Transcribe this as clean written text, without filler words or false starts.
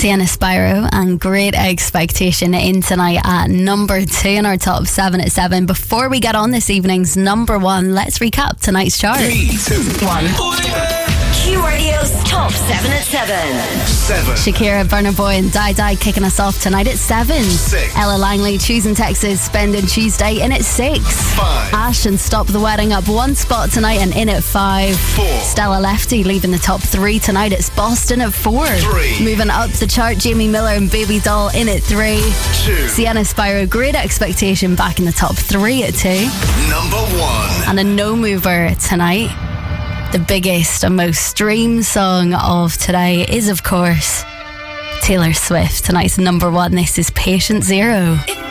Sienna Spyro and Great Expectation in tonight at number 2 in our top 7 at 7. Before we get on this evening's number 1, let's recap tonight's chart. 3, 2, 1. Q Radio's top 7 at 7. Shakira, Burna Boy and Dai Dai kicking us off tonight at 7. 6. Ella Langley, Choosing Texas, Spending Tuesday in at 6. 5. Ash and Stop the Wedding up 1 spot tonight and in at 5. 4. Stella Lefty leaving the top 3 tonight. It's Boston at 4. 3. Moving up the chart, Jamie Miller and Baby Doll in at 3. 2. Sienna Spyro, Great Expectation back in the top 3 at 2. Number 1. And a no mover tonight. The biggest and most streamed song of today is, of course, Taylor Swift. Tonight's number 1. This is Patient Zero.